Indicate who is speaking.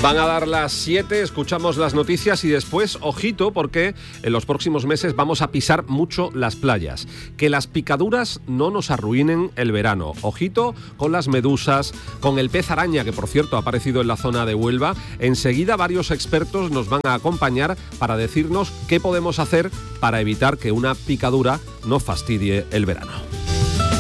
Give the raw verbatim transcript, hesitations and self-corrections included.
Speaker 1: Van a dar las siete, escuchamos las noticias y después, ojito, porque en los próximos meses vamos a pisar mucho las playas. Que las picaduras no nos arruinen el verano. Ojito con las medusas, con el pez araña, que por cierto ha aparecido en la zona de Huelva. Enseguida varios expertos nos van a acompañar para decirnos qué podemos hacer para evitar que una picadura nos fastidie el verano.